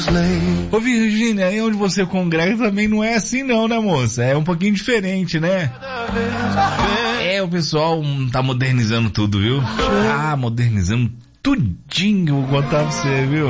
Ô Virgínia, aí onde você congrega também não é assim não, né moça? É um pouquinho diferente, né? O pessoal tá modernizando tudo, viu? Modernizando tudinho, vou contar pra você, viu?